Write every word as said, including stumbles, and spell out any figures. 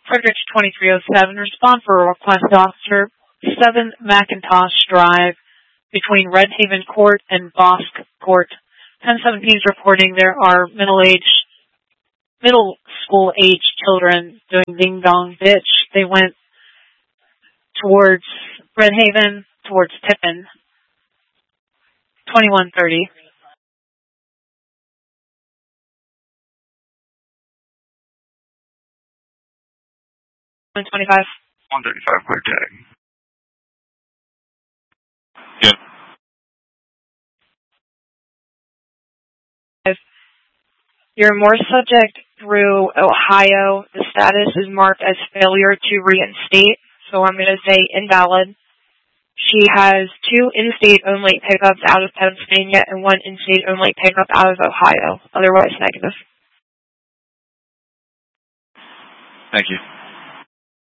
Frederick's twenty-three oh seven, respond for a request officer, seven McIntosh Drive, between Red Haven Court and Bosque Court. ten seventeen is reporting there are middle-aged, middle school-age children doing Ding Dong Ditch. They went towards Red Haven, towards Tiffin. twenty-one thirty. one twenty-five. one thirty-five, quick tag. Yep. Your Morse subject through Ohio, the status is marked as failure to reinstate, so I'm going to say invalid. She has two in-state only pickups out of Pennsylvania and one in-state only pickup out of Ohio, otherwise negative. Thank you.